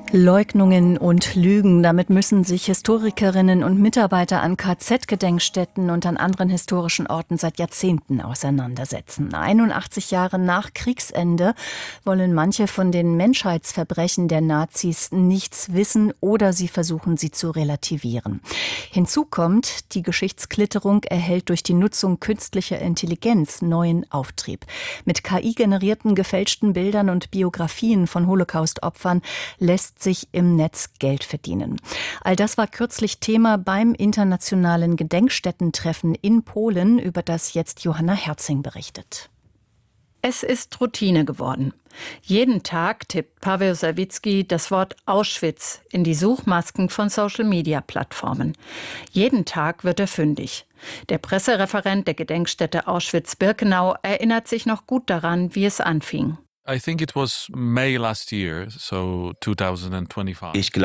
Leugnungen und Lügen, damit müssen sich Historikerinnen und Mitarbeiter an KZ-Gedenkstätten und an anderen historischen Orten seit Jahrzehnten auseinandersetzen. 81 Jahre nach Kriegsende wollen manche von den Menschheitsverbrechen der Nazis nichts wissen oder sie versuchen, sie zu relativieren. Hinzu kommt, die Geschichtsklitterung erhält durch die Nutzung künstlicher Intelligenz neuen Auftrieb. Mit KI-generierten gefälschten Bildern und Biografien von Holocaust-Opfern lässt sich im Netz Geld verdienen. All das war kürzlich Thema beim internationalen Gedenkstättentreffen in Polen, über das jetzt Johanna Herzing berichtet. Es ist Routine geworden. Jeden Tag tippt Paweł Sawicki das Wort Auschwitz in die Suchmasken von Social-Media-Plattformen. Jeden Tag wird er fündig. Der Pressereferent der Gedenkstätte Auschwitz-Birkenau erinnert sich noch gut daran, wie es anfing. I think it was May last year, so 2025. Ich